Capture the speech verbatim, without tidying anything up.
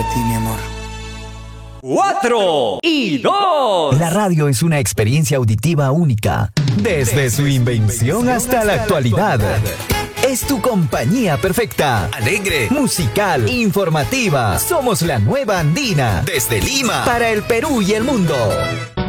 para ti, mi amor. Cuatro y dos. La radio es una experiencia auditiva única, desde su invención hasta la actualidad. Es tu compañía perfecta. Alegre, musical, informativa. Somos la nueva Andina. Desde Lima, para el Perú y el mundo.